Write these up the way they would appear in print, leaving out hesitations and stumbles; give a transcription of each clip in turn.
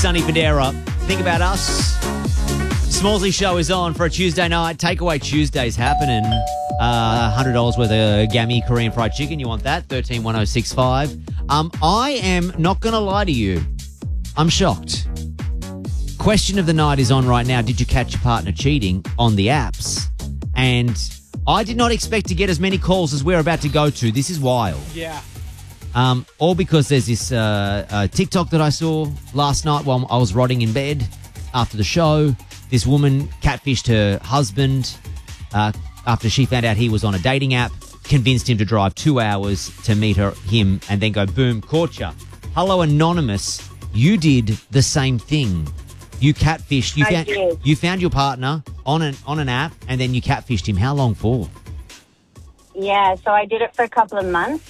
Sonny Fodera. Think about us. Smallsy show is on for a Tuesday night. Takeaway Tuesday's happening. $100 worth of Gammy Korean fried chicken. You want that? 131065. I am not going to lie to you. I'm shocked. Question of the night is on right now. Did you catch your partner cheating on the apps? And I did not expect to get as many calls as we're about to go to. This is wild. Yeah. All because there's this TikTok that I saw last night while I was rotting in bed after the show. This woman catfished her husband after she found out he was on a dating app, convinced him to drive 2 hours to meet him, and then go, boom, caught ya. Hello, Anonymous. You did the same thing. You catfished. You found your partner on an app, and then you catfished him. How long for? Yeah, so I did it for a couple of months.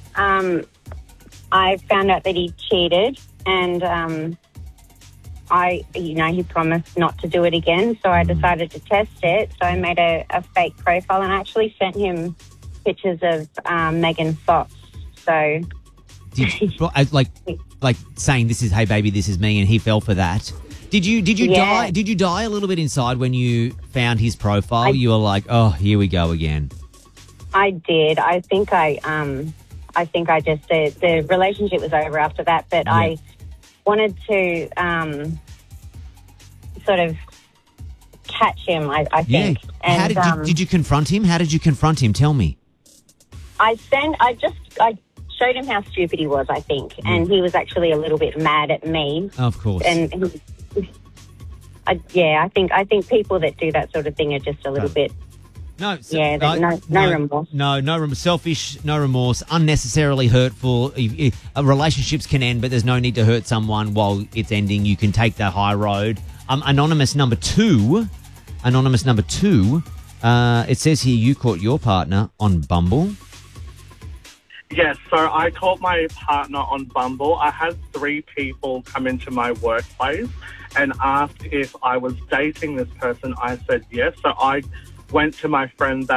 I found out that he cheated, and he promised not to do it again. So I decided to test it. So I made a fake profile and actually sent him pictures of Megan Fox. So, like saying, "This is, hey baby, this is me," and he fell for that. Did you die? Did you die a little bit inside when you found his profile? You were like, "Oh, here we go again." I did. I think I just the relationship was over after that, but yeah. I wanted to sort of catch him. I think. Yeah. And How did you confront him? How did you confront him? Tell me. I showed him how stupid he was, I think, and he was actually a little bit mad at me. Of course. And I think people that do that sort of thing are just a little bit. No remorse. No remorse. Selfish, no remorse, unnecessarily hurtful. Relationships can end, but there's no need to hurt someone while it's ending. You can take the high road. Anonymous number two. It says here you caught your partner on Bumble. Yes, so I caught my partner on Bumble. I had 3 people come into my workplace and asked if I was dating this person. I said yes. So I went to my friend that